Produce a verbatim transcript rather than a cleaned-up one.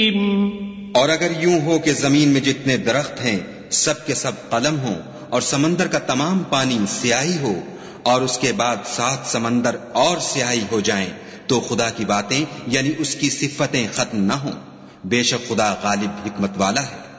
और अगर यूं हो कि जमीन में जितने दरख्त हैं सब के सब कलम हों और समंदर का तमाम पानी स्याही हो और उसके बाद सात समंदर और स्याही हो जाएं, तो खुदा की बातें यानी उसकी सिफतें खत्म न हों। बेशक खुदा गालिब हिकमत वाला है।